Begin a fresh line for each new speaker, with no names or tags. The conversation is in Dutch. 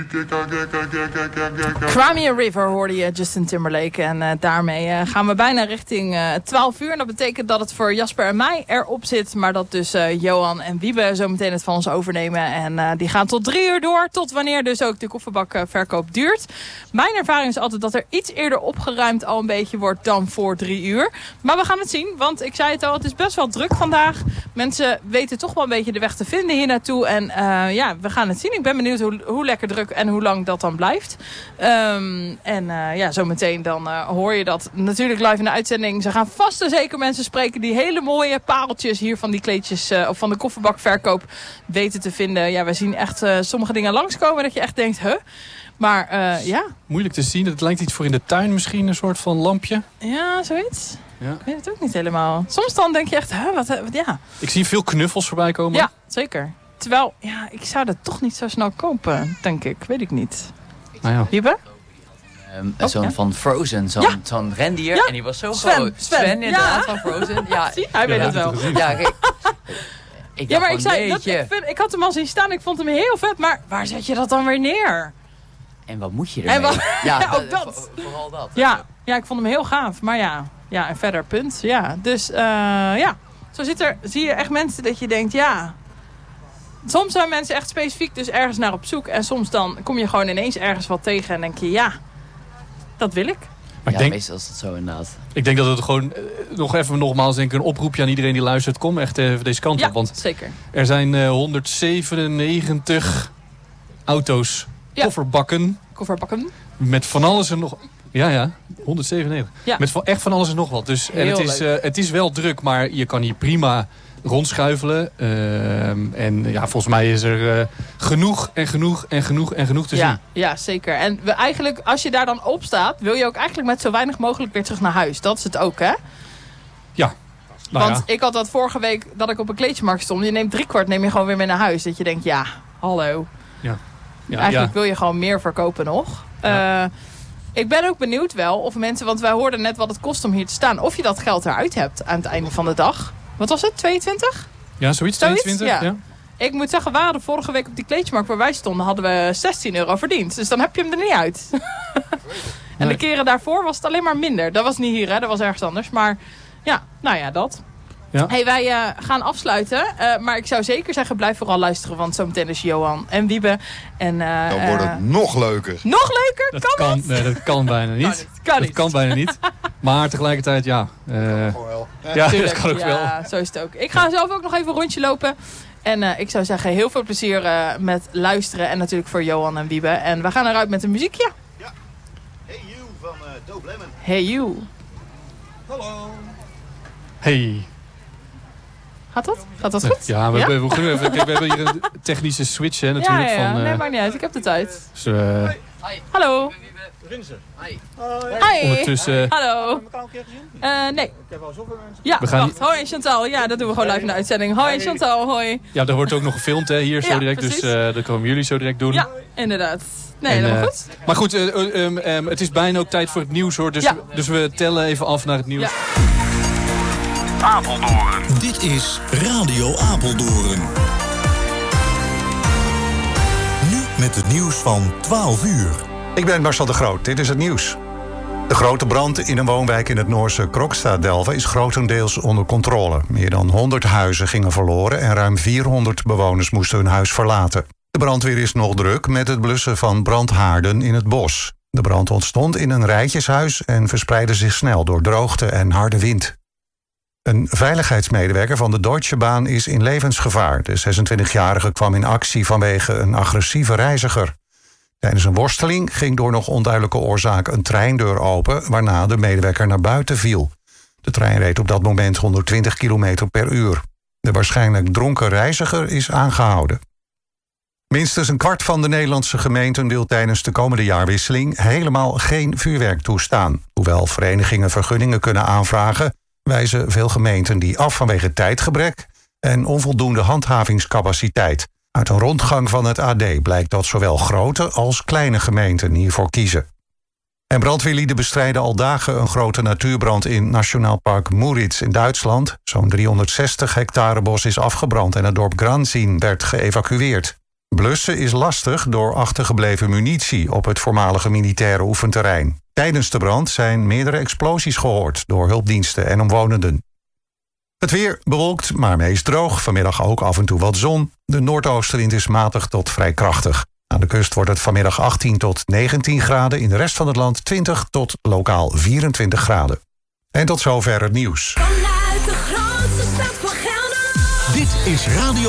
Crimea River hoorde je, Justin Timberlake. En daarmee gaan we bijna richting 12 uur. En dat betekent dat het voor Jasper en mij erop zit. Maar dat dus Johan en Wiebe zo meteen het van ons overnemen. En die gaan tot 3 uur door. Tot wanneer dus ook de kofferbakverkoop duurt. Mijn ervaring is altijd dat er iets eerder opgeruimd al een beetje wordt dan voor 3 uur. Maar we gaan het zien. Want ik zei het al, het is best wel druk vandaag. Mensen weten toch wel een beetje de weg te vinden hier naartoe. En ja, we gaan het zien. Ik ben benieuwd hoe lekker druk en hoe lang dat dan blijft. Ja, zometeen dan hoor je dat natuurlijk live in de uitzending. Ze gaan vast en zeker mensen spreken die hele mooie pareltjes hier van die kleedjes of van de kofferbakverkoop weten te vinden. Ja, we zien echt sommige dingen langskomen dat je echt denkt, huh? Maar ja.
Moeilijk te zien. Het lijkt iets voor in de tuin misschien, een soort van lampje.
Ja, zoiets.
Ja.
Ik weet het ook niet helemaal. Soms dan denk je echt, huh, wat ja.
Ik zie veel knuffels voorbij komen.
Ja, zeker. Terwijl, ja, ik zou dat toch niet zo snel kopen, denk ik. Weet ik niet.
Nou ja.
Wiebe?
Zo'n van Frozen, zo'n rendier.
Ja.
En die was zo
Sven.
groot. Sven inderdaad,
Ja.
van Frozen. Ja,
Zie, hij weet het wel.
Ja, kijk.
Ja, maar ik zei, ik had hem al zien staan. Ik vond hem heel vet. Maar waar zet je dat dan weer neer?
En wat moet je ermee?
Ja, ook dat.
Vooral dat.
Ja, ik vond hem heel gaaf. Maar ja, en verder punt. Ja, dus ja. Zo zie je echt mensen dat je denkt, ja. Soms zijn mensen echt specifiek dus ergens naar op zoek. En soms dan kom je gewoon ineens ergens wat tegen en denk je, ja, dat wil ik.
Maar
ja, meestal is dat zo inderdaad.
Ik denk dat het gewoon nogmaals denk ik, een oproepje aan iedereen die luistert. Kom echt even deze kant op. Want
zeker.
Er zijn 197 auto's, kofferbakken. Met van alles en nog... Ja, 197.
Ja.
Met echt van alles en nog wat. Dus, en het is wel druk, maar je kan hier prima rondschuifelen. En ja, volgens mij is er genoeg te zien.
Ja, zeker. En eigenlijk, als je daar dan op staat, wil je ook eigenlijk met zo weinig mogelijk weer terug naar huis. Dat is het ook, hè?
Ja.
Want ik had dat vorige week dat ik op een kleedjesmarkt stond. Je neemt 3/4 neem je gewoon weer mee naar huis. Dat je denkt, ja, hallo.
Ja.
Eigenlijk wil je gewoon meer verkopen nog. Ja. Ik ben ook benieuwd wel of mensen, want wij hoorden net wat het kost om hier te staan. Of je dat geld eruit hebt aan het einde van de dag. Wat was het? 22?
Ja, zoiets. 22, ja.
Ik moet zeggen, we hadden vorige week op die kleedjesmarkt waar wij stonden, hadden we €16 verdiend. Dus dan heb je hem er niet uit. En de keren daarvoor was het alleen maar minder. Dat was niet hier, hè? Dat was ergens anders. Maar ja, nou ja, dat. Ja. Hey, wij gaan afsluiten. Maar ik zou zeker zeggen, blijf vooral luisteren. Want zometeen is Johan en Wiebe. En,
dan wordt het nog leuker.
Nog leuker? Dat
kan bijna niet. Dat kan bijna niet. Maar tegelijkertijd, ja. Ja, dat kan ook wel.
Ja, zo is het ook. Ik ga zelf ook nog even een rondje lopen. En ik zou zeggen, heel veel plezier met luisteren. En natuurlijk voor Johan en Wiebe. En we gaan eruit met een muziekje.
Ja. Hey You van Dope Lemon.
Hey You.
Hallo.
Hey.
Gaat dat goed?
Ja, we hebben hier een technische switch, hè, natuurlijk.
Ja.
Van,
nee, maakt niet uit. Ik heb de tijd.
Dus,
Hi.
Hallo.
Rinse.
Hi.
Hi.
Ondertussen...
Hallo.
Hebben we elkaar een keer gezien?
Nee.
Ik heb wel zoveel mensen.
Ja, wacht. Hoi Chantal. Ja, dat doen we gewoon live in de uitzending. Hoi Chantal, hoi.
Ja, er wordt ook nog gefilmd hè, hier zo direct.
Precies.
Dus dat komen jullie zo direct doen.
Ja, inderdaad. Nee, helemaal goed.
Maar goed, het is bijna ook tijd voor het nieuws hoor. Dus we tellen even af naar het nieuws.
Ja.
Apeldoorn. Dit is Radio Apeldoorn. Nu met het nieuws van 12 uur.
Ik ben Marcel de Groot, dit is het nieuws. De grote brand in een woonwijk in het Noorse Krokstad-Delve is grotendeels onder controle. Meer dan 100 huizen gingen verloren en ruim 400 bewoners moesten hun huis verlaten. De brandweer is nog druk met het blussen van brandhaarden in het bos. De brand ontstond in een rijtjeshuis en verspreidde zich snel door droogte en harde wind. Een veiligheidsmedewerker van de Deutsche Bahn is in levensgevaar. De 26-jarige kwam in actie vanwege een agressieve reiziger. Tijdens een worsteling ging door nog onduidelijke oorzaak een treindeur open, waarna de medewerker naar buiten viel. De trein reed op dat moment 120 km per uur. De waarschijnlijk dronken reiziger is aangehouden. Minstens een kwart van de Nederlandse gemeenten wil tijdens de komende jaarwisseling helemaal geen vuurwerk toestaan. Hoewel verenigingen vergunningen kunnen aanvragen, wijzen veel gemeenten die af vanwege tijdgebrek en onvoldoende handhavingscapaciteit. Uit een rondgang van het AD blijkt dat zowel grote als kleine gemeenten hiervoor kiezen. En brandweerlieden bestrijden al dagen een grote natuurbrand in Nationaal Park Müritz in Duitsland. Zo'n 360 hectare bos is afgebrand en het dorp Granzin werd geëvacueerd. Blussen is lastig door achtergebleven munitie op het voormalige militaire oefenterrein. Tijdens de brand zijn meerdere explosies gehoord door hulpdiensten en omwonenden. Het weer bewolkt, maar meest droog. Vanmiddag ook af en toe wat zon. De noordoostenwind is matig tot vrij krachtig. Aan de kust wordt het vanmiddag 18 tot 19 graden. In de rest van het land 20 tot lokaal 24 graden. En tot zover het nieuws.
Vanuit de grootste stad van Gelderland.
Dit is Radio